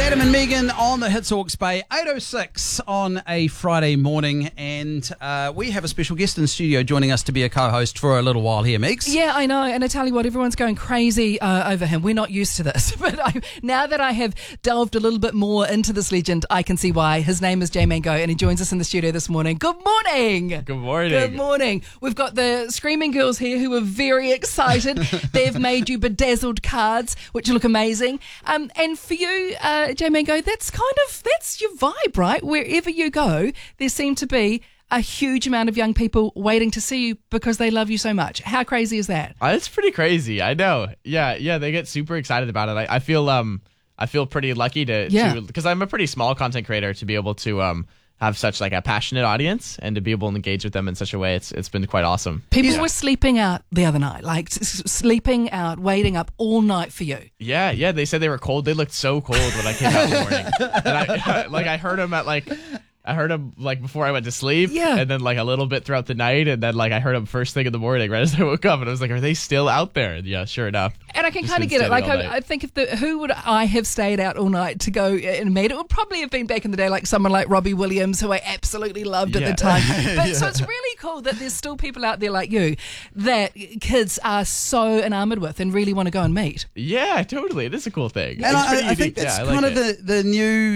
Adam and Megan on the Hits Hawke's Bay, 8:06 on a Friday morning, and we have a special guest in the studio joining us to be a co-host for a little while here, Meeks. Yeah, I know, and I tell you what, everyone's going crazy over him. We're not used to this, but now that I have delved a little bit more into this legend, I can see why. His name is Jay Mango, and he joins us in the studio this morning. Good morning! Good morning. Good morning. We've got the Screaming Girls here who are very excited. They've made you bedazzled cards, which look amazing. And for you, Jay Mango, that's your vibe, right? Wherever you go, there seem to be a huge amount of young people waiting to see you because they love you so much. How crazy is that? It's pretty crazy. I know. Yeah. They get super excited about it. I feel pretty lucky to because I'm a pretty small content creator to be able to have such like a passionate audience and to be able to engage with them in such a way. It's been quite awesome. People were sleeping out the other night, like sleeping out, waiting up all night for you. Yeah. They said they were cold. They looked so cold when I came out in the morning. And I heard them I heard him like before I went to sleep, and then like a little bit throughout the night, and then like I heard him first thing in the morning right as I woke up, and I was like, "Are they still out there?" And yeah, sure enough. And I can kind of get it. Like I think who would I have stayed out all night to go and meet? It would probably have been back in the day, like someone like Robbie Williams, who I absolutely loved at the time. But so it's really cool that there's still people out there like you that kids are so enamored with and really want to go and meet. Yeah, totally. It is a cool thing. And I think that's kind of the new